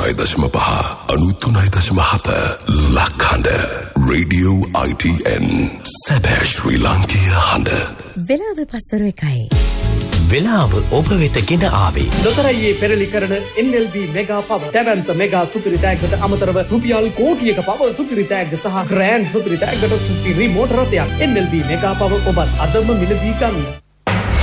89.5 93.7 ලක්හඬ Radio ITN සැබෑ ශ්‍රී ලාංකීය හඬ. වෙලාව පස්වරු 1යි. වෙලාව ඔබ වෙත ගෙන ආවේ ලොතරැයියේ පෙරලි කරන NLB මෙගා පව දැවැන්ත මෙගා සුපිරි තෑග්ගට අමතරව රුපියල් කෝටියක පව සුපිරි තෑග්ග සහ ග්‍රෑන්ඩ් සුපිරි තෑග්ගට සුපිරි මෝටර රථයක් NLB මෙගා පව ඔබත් අදම මිලදී ගන්න.